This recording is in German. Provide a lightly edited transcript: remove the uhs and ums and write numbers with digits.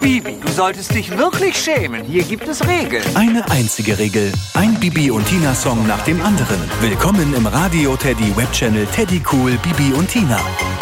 Bibi, du solltest dich wirklich schämen. Hier gibt es Regeln. Eine einzige Regel. Ein Bibi und Tina-Song nach dem anderen. Willkommen im Radio Teddy Webchannel Teddy Cool Bibi und Tina.